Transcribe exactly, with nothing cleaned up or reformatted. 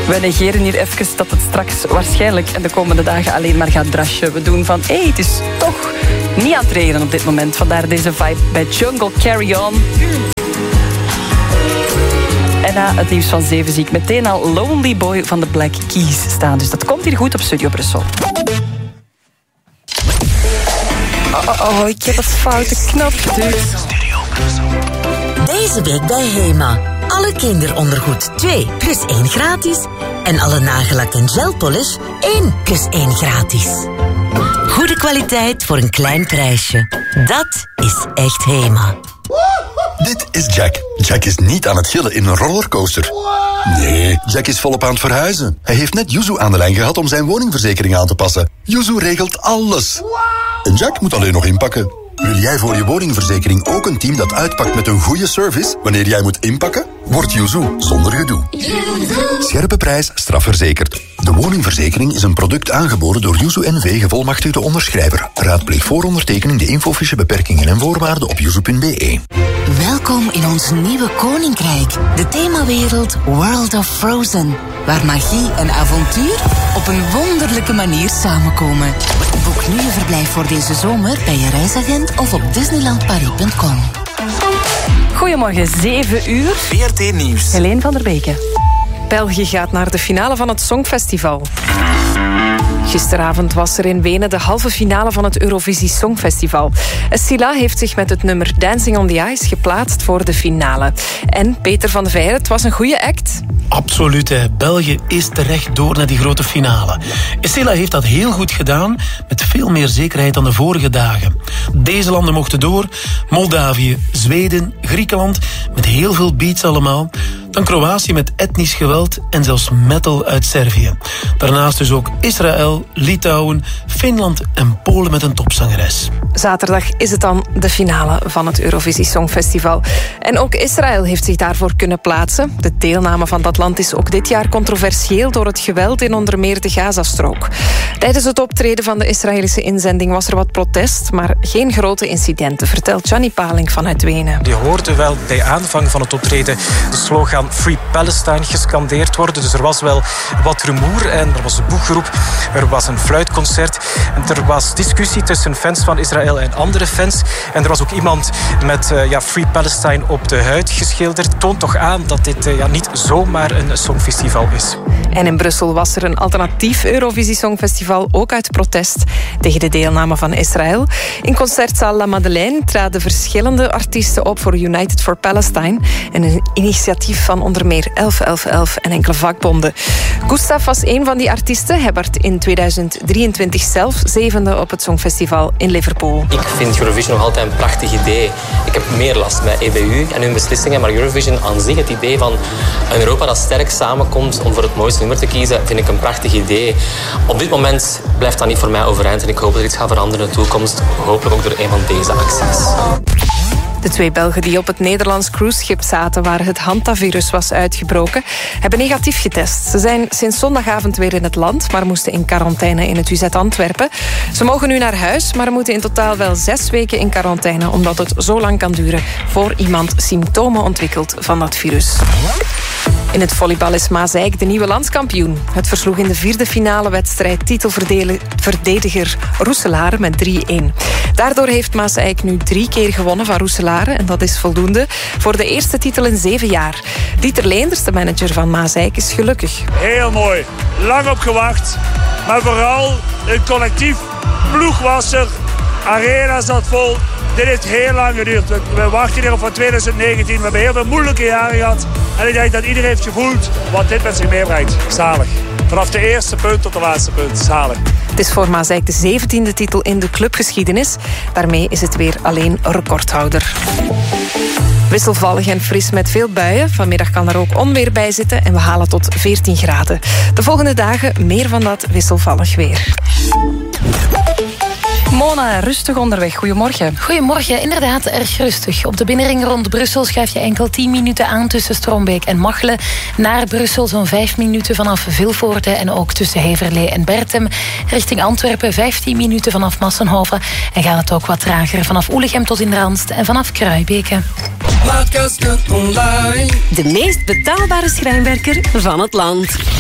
We negeren hier even dat het straks waarschijnlijk en de komende dagen alleen maar gaat drasje. We doen van, hé, hey, het is toch niet aan het regenen op dit moment. Vandaar deze vibe bij Jungle Carry On. En na het nieuws van zeven zie ik meteen al Lonely Boy van de Black Keys staan. Dus dat komt hier goed op Studio Brussel. Oh, oh, oh, ik heb een foute knop. Dus. Deze week bij Hema. Alle kinderondergoed twee plus één gratis. En alle nagellak en gelpolish één plus één gratis. Goede kwaliteit voor een klein prijsje. Dat is echt Hema. Dit is Jack. Jack is niet aan het gillen in een rollercoaster. Nee, Jack is volop aan het verhuizen. Hij heeft net Yuzu aan de lijn gehad om zijn woningverzekering aan te passen. Yuzu regelt alles. En Jack moet alleen nog inpakken. Wil jij voor je woningverzekering ook een team dat uitpakt met een goede service wanneer jij moet inpakken? Word Yuzu zonder gedoe. Scherpe prijs, strafverzekerd. De woningverzekering is een product aangeboden door Yuzu N V, gevolmachtigde onderschrijver. Raadpleeg voor ondertekening de infofiche beperkingen en voorwaarden op yuzu punt b e. Welkom in ons nieuwe koninkrijk. De themawereld World of Frozen. Waar magie en avontuur op een wonderlijke manier samenkomen. Boek nu je verblijf voor deze zomer bij je reisagent of op disneyland paris punt com. Goedemorgen, zeven uur. V R T Nieuws. Helene van der Beken. België gaat naar de finale van het Songfestival. Gisteravond was er in Wenen de halve finale van het Eurovisie Songfestival. Scylla heeft zich met het nummer Dancing on the Ice geplaatst voor de finale. En Peter van de Veijren, het was een goede act. Absoluut, hè. België is terecht door naar die grote finale. Scylla heeft dat heel goed gedaan, met veel meer zekerheid dan de vorige dagen. Deze landen mochten door. Moldavië, Zweden, Griekenland, met heel veel beats allemaal. Dan Kroatië met etnisch geweld en zelfs metal uit Servië. Daarnaast dus ook Israël, Litouwen, Finland en Polen met een topzangeres. Zaterdag is het dan de finale van het Eurovisie Songfestival. En ook Israël heeft zich daarvoor kunnen plaatsen. De deelname van dat land is ook dit jaar controversieel door het geweld in onder meer de Gazastrook. Tijdens het optreden van de Israëlische inzending was er wat protest, maar geen grote incidenten, vertelt Gianni Paling vanuit Wenen. Je hoorde wel bij aanvang van het optreden de slogan Free Palestine gescandeerd worden. Dus er was wel wat rumoer en er was een boekgroep, er was een fluitconcert en er was discussie tussen fans van Israël en andere fans. En er was ook iemand met uh, ja, Free Palestine op de huid geschilderd. Toont toch aan dat dit uh, ja, niet zomaar een songfestival is. En in Brussel was er een alternatief Eurovisie Songfestival, ook uit protest tegen de deelname van Israël. In concertzaal La Madeleine traden verschillende artiesten op voor United for Palestine, en een initiatief van onder meer elf elf elf en enkele vakbonden. Gustav was een van die artiesten. Hij werd in tweeduizend drieëntwintig zelf zevende op het Songfestival in Liverpool. Ik vind Eurovision nog altijd een prachtig idee. Ik heb meer last met E B U en hun beslissingen, maar Eurovision aan zich, het idee van een Europa dat sterk samenkomt om voor het mooiste nummer te kiezen, vind ik een prachtig idee. Op dit moment blijft dat niet voor mij overeind en ik hoop dat er iets gaat veranderen in de toekomst. Hopelijk ook door een van deze acties. De twee Belgen die op het Nederlands cruiseschip zaten waar het hantavirus was uitgebroken, hebben negatief getest. Ze zijn sinds zondagavond weer in het land, maar moesten in quarantaine in het U Z Antwerpen. Ze mogen nu naar huis, maar moeten in totaal wel zes weken in quarantaine, omdat het zo lang kan duren voor iemand symptomen ontwikkelt van dat virus. In het volleybal is Maaseik de nieuwe landskampioen. Het versloeg in de vierde finale wedstrijd titelverdediger Roeselare met drie-een. Daardoor heeft Maaseik nu drie keer gewonnen van Roeselare en dat is voldoende voor de eerste titel in zeven jaar. Dieter Leenders, de manager van Maaseik, is gelukkig. Heel mooi. Lang op gewacht. Maar vooral een collectief ploeg was er. Arena zat vol. Dit heeft heel lang geduurd. We wachten hier op van twintig negentien. We hebben heel veel moeilijke jaren gehad. En ik denk dat iedereen heeft gevoeld wat dit met zich meebrengt. Zalig. Vanaf de eerste punt tot de laatste punt. Zalig. Het is voor Maaseik de zeventiende titel in de clubgeschiedenis. Daarmee is het weer alleen recordhouder. Wisselvallig en fris met veel buien. Vanmiddag kan er ook onweer bij zitten en we halen tot veertien graden. De volgende dagen meer van dat wisselvallig weer. Mona, rustig onderweg. Goedemorgen. Goedemorgen, inderdaad erg rustig. Op de binnenring rond Brussel schuif je enkel tien minuten aan tussen Strombeek en Machelen. Naar Brussel zo'n vijf minuten vanaf Vilvoorde en ook tussen Heverlee en Bertem. Richting Antwerpen vijftien minuten vanaf Massenhoven. En gaat het ook wat trager vanaf Oelegem tot in Randst en vanaf Kruibeke. De meest betaalbare schrijnwerker van het land.